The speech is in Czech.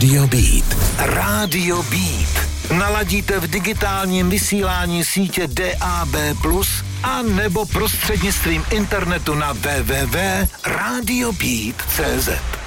Radio Beat. Radio Beat. Naladíte v digitálním vysílání sítě DAB+, a nebo prostřednictvím internetu na www.radiobeat.cz.